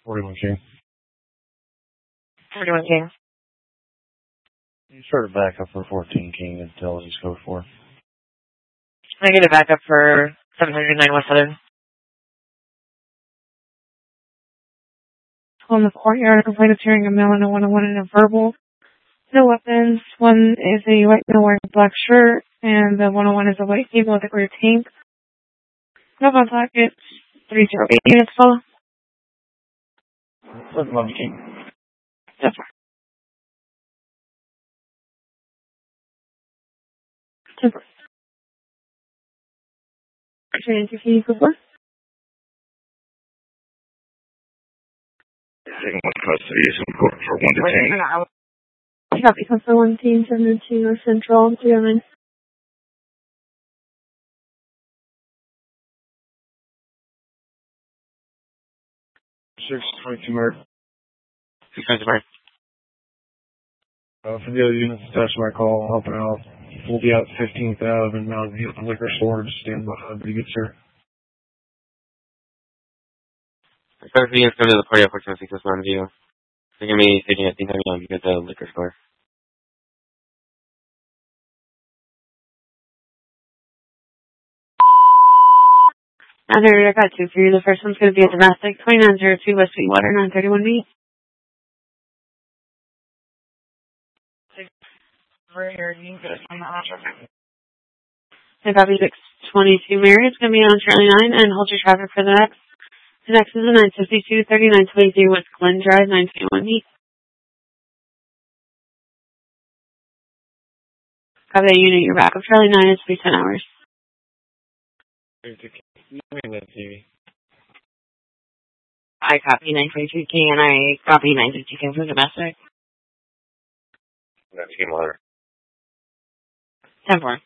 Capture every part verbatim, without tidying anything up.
forty-one King. forty-one King. You started back up for fourteen King until he's code four. I get it back up for seven hundred nine West Southern. On the courtyard, complaint of hearing a male and a one on one and a verbal. No weapons. One is a white male wearing a black shirt, and the one on one is a white female with a gray tank. No gun pockets. three zero eight units follow. eleven King. So far. Temper. Trying to see before. Taking one custody is important for one detained. Copy, Council one team, seven two North Central, three oh nine. six twenty-two Mark. six twenty-two Mark. Uh, for the other units attached to my call, helping out. We'll be out fifteen thousand now at the liquor store. Just stand by pretty good, sir. Sorry for you to come to the party opportunity this one view. They're going to be taking it anytime you get the liquor store. Under, I got two for you. The first one's going to be a domestic, twenty-nine oh two West Sweetwater, nine thirty-one B. For your, you can get it from the option. I copy six twenty-two Mary. It's going to be on Charlie nine, and hold your traffic for the next. The next is a nine fifty-two, thirty-nine twenty-three West Glen Drive, nine twenty-one B. Copy that unit, you're back up. Charlie nine, it's be ten hours. I copy nine twenty-two King, and I copy nine fifty King for domestic. That's Team Water. ten four.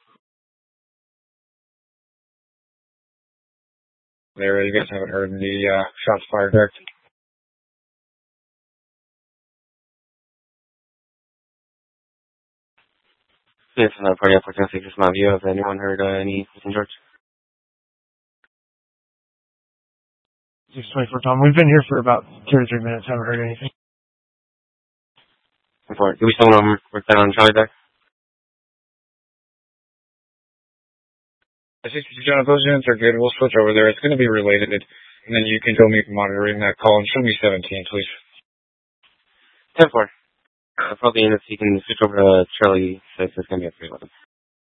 There, you guys haven't heard the uh, shots fired there. This is a party opportunity just my view. Has anyone heard uh, any Saint George? six twenty-four Tom. We've been here for about two or three minutes. Haven't heard anything. Before. Do we still want to work that on Charlie there? I think John, if those units are good, we'll switch over there. It's going to be related, and then you can go meet monitoring that call. And show me seventeen, please. ten four. Uh, probably units you can switch over to Charlie six. It's going to be a three eleven.